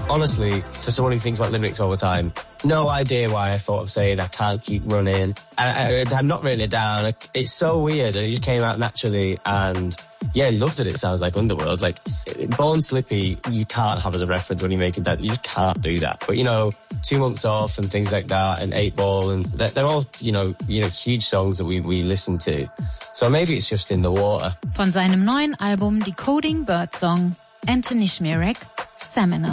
Honestly, for someone who thinks about lyrics all the time, no idea why I thought of saying I can't keep running. I'm not written it down. It's so weird, and it just came out naturally, and yeah, I love that it sounds like Underworld. Like, Born Slippy, you can't have as a reference when you're making that. You just can't do that. But, 2 Months Off and things like that, and 8 Ball, and they're all, huge songs that we listen to. So maybe it's just in the water. Von seinem neuen Album Decoding Birdsong, Anthony Schmierek, Seminar.